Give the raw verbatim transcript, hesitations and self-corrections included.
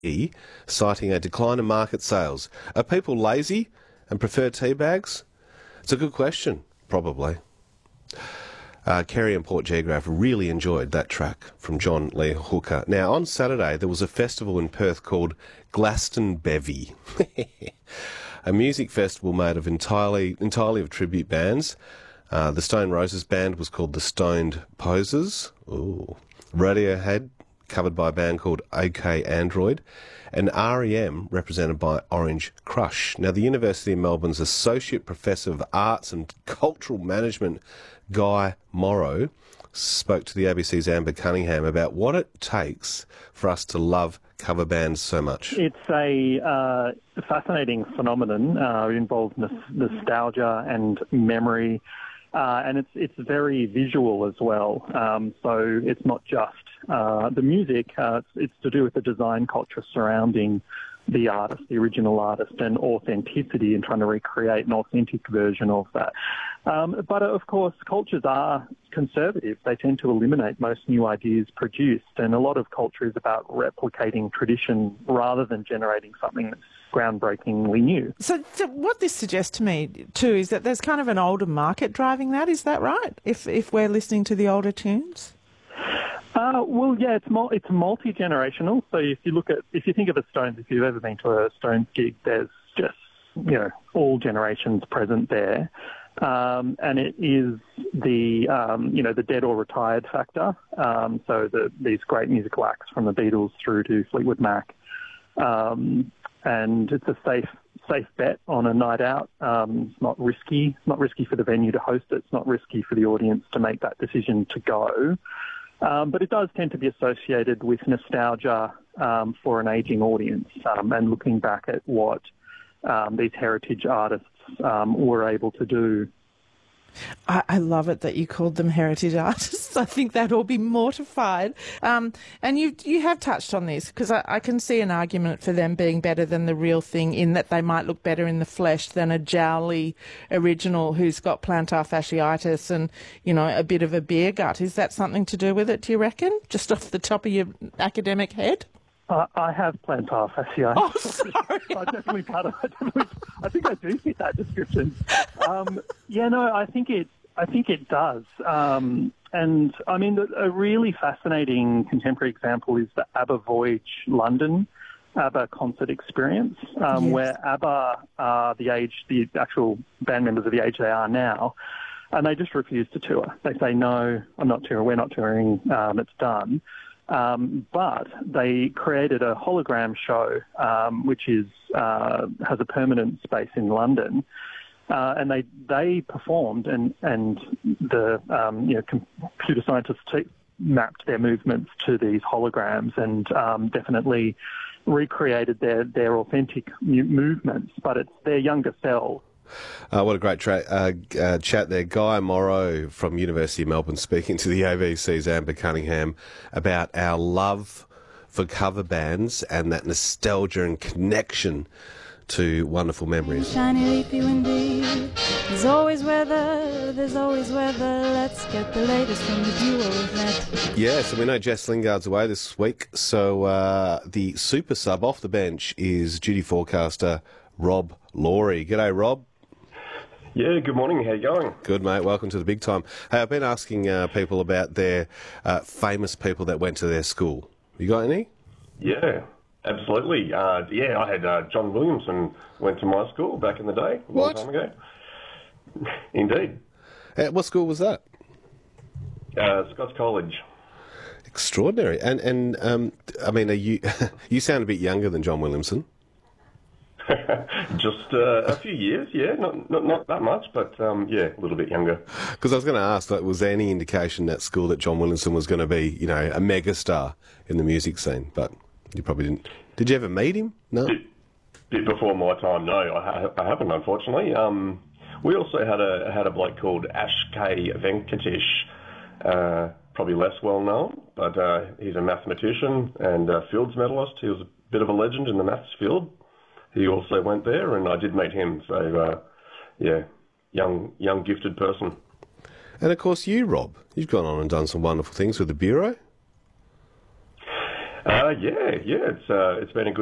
E, citing a decline in market sales. Are people lazy and prefer tea bags? It's a good question, probably. Uh, Kerry and Port Geograph really enjoyed that track from John Lee Hooker. Now, on Saturday, there was a festival in Perth called Glastonbevy, a music festival made of entirely entirely of tribute bands. Uh, the Stone Roses band was called the Stoned Posers. Ooh. Radiohead, covered by a band called OK Android, and R E M, represented by Orange Crush. Now, the University of Melbourne's Associate Professor of Arts and Cultural Management, Guy Morrow, spoke to the A B C's Amber Cunningham about what it takes for us to love cover bands so much. It's a uh, fascinating phenomenon. Uh, it involves nos- nostalgia and memory, uh, and it's it's very visual as well. Um, so it's not just uh, the music. Uh, it's, it's to do with the design culture surrounding the artist, the original artist, and authenticity, and trying to recreate an authentic version of that. Um, but of course, cultures are conservative. They tend to eliminate most new ideas produced, and a lot of culture is about replicating tradition rather than generating something that's groundbreakingly new. So, so what this suggests to me too is that there's kind of an older market driving that. Is that right? If if we're listening to the older tunes. Uh, well, yeah, it's mul- it's multi-generational. So if you look at, if you think of the Stones, if you've ever been to a Stones gig, there's just, you know, all generations present there. Um, and it is the, um, you know, the dead or retired factor. Um, so the, these great musical acts from the Beatles through to Fleetwood Mac. Um, and it's a safe safe bet on a night out. Um, it's not risky. It's not risky for the venue to host it. It's not risky for the audience to make that decision to go. Um, but it does tend to be associated with nostalgia um, for an ageing audience, um, and looking back at what um, these heritage artists um, were able to do. I, I love it that you called them heritage artists. I think they'd all be mortified. Um, and you you have touched on this, because I, I can see an argument for them being better than the real thing, in that they might look better in the flesh than a jowly original who's got plantar fasciitis and, you know, a bit of a beer gut. Is that something to do with it, do you reckon? Just off the top of your academic head? Uh, I have plantar fasciitis. Oh, sorry. I definitely part of it. I think I do fit that description. Um, yeah, no, I think it. I think it does. Um, and I mean, a really fascinating contemporary example is the ABBA Voyage London ABBA concert experience, um, yes. where ABBA are the age, the actual band members are the age they are now, and they just refuse to tour. They say, "No, I'm not touring. We're not touring. Um, it's done." Um, but they created a hologram show, um, which is uh, has a permanent space in London, uh, and they they performed, and and the um, you know computer scientists t- mapped their movements to these holograms, and um, definitely recreated their their authentic mu- movements. But it's their younger selves. Uh, what a great tra- uh, uh, chat there. Guy Morrow from University of Melbourne speaking to the A B C's Amber Cunningham about our love for cover bands and that nostalgia and connection to wonderful memories. Shiny, leafy, windy. There's always weather, there's always weather. Let's get the latest from the duo of that. Yes, and we know Jess Lingard's away this week, so uh, the super sub off the bench is duty forecaster Rob Laurie. G'day, Rob. Yeah, good morning. How you going? Good, mate. Welcome to the big time. Hey, I've been asking uh, people about their uh, famous people that went to their school. You got any? Yeah, absolutely. Uh, yeah, I had uh, John Williamson went to my school back in the day, a what? long time ago. Indeed. Uh, what school was that? Uh, Scots College. Extraordinary. And, and um, I mean, are you you sound a bit younger than John Williamson. Just uh, a few years, yeah, not not, not that much, but um, yeah, a little bit younger. Because I was going to ask, like, was there any indication at school that John Williamson was going to be, you know, a megastar in the music scene? But you probably didn't. Did you ever meet him? No. Bit, bit before my time, no, I, ha- I haven't, unfortunately. Um, we also had a had a bloke called Ash K. Venkatesh, uh, probably less well known, but uh, he's a mathematician and a Fields medalist. He was a bit of a legend in the maths field. He also went there, and I did meet him. So, uh, yeah, young, young, gifted person. And of course, you, Rob, you've gone on and done some wonderful things with the Bureau. Uh, yeah, yeah, it's uh, it's been a good